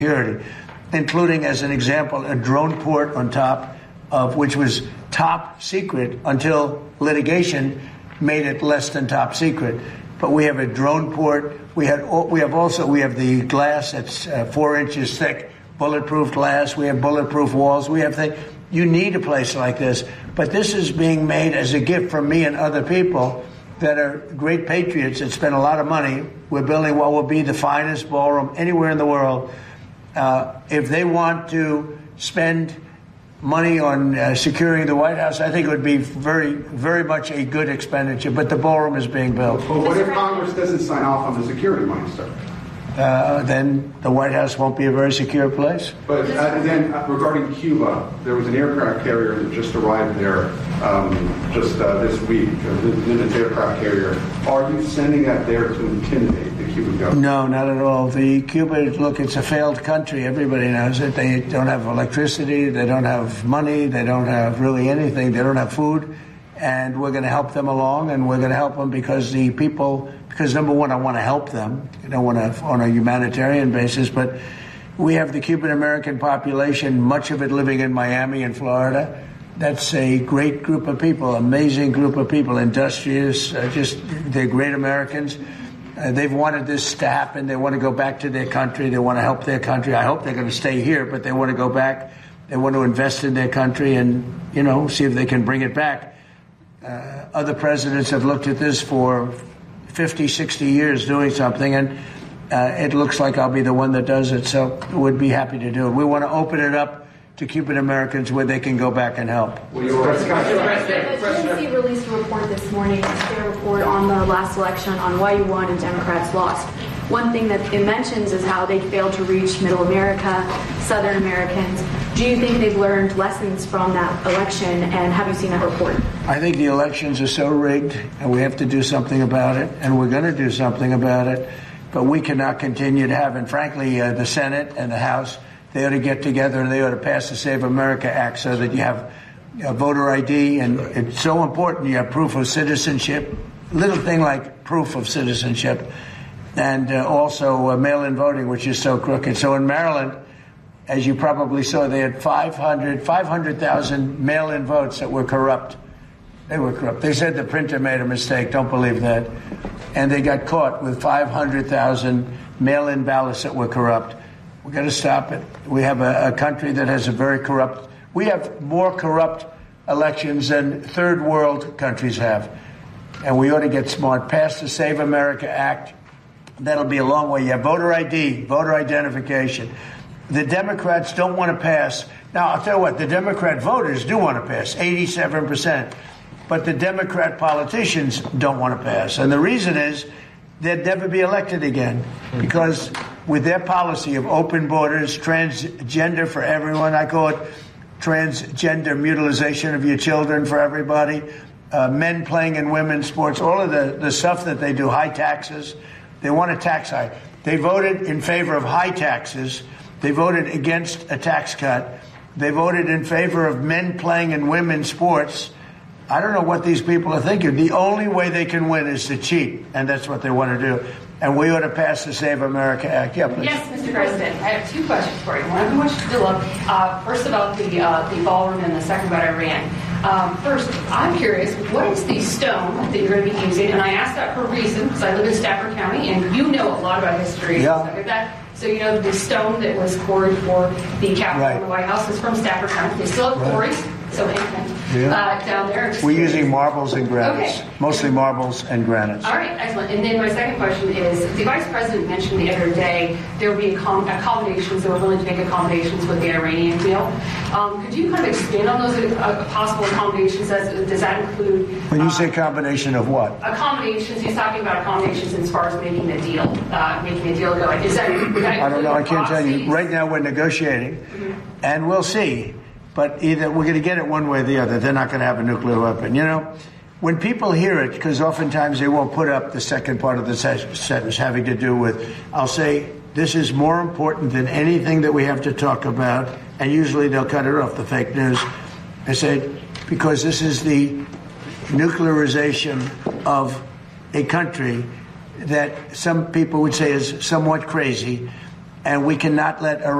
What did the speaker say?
security, including, as an example, a drone port on top of which was top secret until litigation made it less than top secret. But we have a drone port. We have the glass that's 4 inches thick, bulletproof glass. We have bulletproof walls. We have things. You need a place like this. But this is being made as a gift from me and other people that are great patriots that spend a lot of money. We're building what will be the finest ballroom anywhere in the world. If they want to spend money on securing the White House, I think it would be very, very much a good expenditure. But the ballroom is being built. But what if Congress doesn't sign off on the security money, sir? Then the White House won't be a very secure place. But then regarding Cuba, there was an aircraft carrier that just arrived there this week, a Nimitz aircraft carrier. Are you sending that there to intimidate the Cuban government? No, not at all. It's a failed country. Everybody knows it. They don't have electricity. They don't have money. They don't have really anything. They don't have food. And we're going to help them along, and we're going to help them because number one, I want to help them. I don't want to on a humanitarian basis, but we have the Cuban American population, much of it living in Miami and Florida. That's a great group of people, amazing group of people, industrious, they're great Americans. They've wanted this to happen. They want to go back to their country. They want to help their country. I hope they're going to stay here, but they want to go back. They want to invest in their country and, see if they can bring it back. Other presidents have looked at this for 50, 60 years doing something, and it looks like I'll be the one that does it, so we'd be happy to do it. We want to open it up to Cuban Americans where they can go back and help. The DNC released a report this morning, their report on the last election on why you won and Democrats lost. One thing that it mentions is how they failed to reach Middle America, Southern Americans. Do you think they've learned lessons from that election, and have you seen that report? I think the elections are so rigged, and we have to do something about it, and we're going to do something about it, but we cannot continue to have, and frankly, the Senate and the House, they ought to get together and they ought to pass the Save America Act so that you have voter ID, and it's so important you have proof of citizenship, little thing like proof of citizenship, and also mail-in voting, which is so crooked. So in Maryland, as you probably saw, they had 500,000 mail-in votes that were corrupt. They were corrupt. They said the printer made a mistake. Don't believe that. And they got caught with 500,000 mail-in ballots that were corrupt. We've got to stop it. We have a country that has a very corrupt. We have more corrupt elections than third world countries have. And we ought to get smart. Pass the Save America Act. That'll be a long way. You have voter ID, voter identification. The Democrats don't want to pass. Now, I'll tell you what, the Democrat voters do want to pass, 87%. But the Democrat politicians don't want to pass. And the reason is they'd never be elected again. Because with their policy of open borders, transgender for everyone, I call it transgender mutilization of your children for everybody, men playing in women's sports, all of the stuff that they do, high taxes. They want a tax hike. They voted in favor of high taxes. They voted against a tax cut. They voted in favor of men playing in women's sports. I don't know what these people are thinking. The only way they can win is to cheat, and that's what they want to do. And we ought to pass the Save America Act. Yeah, please. Yes, Mr. President. I have two questions for you. One of which is first about the ballroom and the second about Iran. First, I'm curious, what is the stone that you're going to be using? And I ask that for a reason, because I live in Stafford County, and you know a lot about history and stuff like that. So, the stone that was quarried for the Capitol and the White House is from Stafford County. They still have quarries, so down there. We're using marbles and granites, mostly marbles and granites. All right, excellent. And then my second question is, the Vice President mentioned the other day there would be accommodations, they were willing to make accommodations with the Iranian deal. Could you kind of expand on those possible accommodations? Does that include... When you say combination of what? Accommodations, he's talking about accommodations as far as making the deal go. Is that I don't know, I can't tell you. Right now we're negotiating, and we'll see. But either we're going to get it one way or the other. They're not going to have a nuclear weapon. When people hear it, because oftentimes they won't put up the second part of the sentence having to do with, I'll say, this is more important than anything that we have to talk about. And usually they'll cut it off, the fake news. I say, because this is the nuclearization of a country that some people would say is somewhat crazy. and we cannot let Iran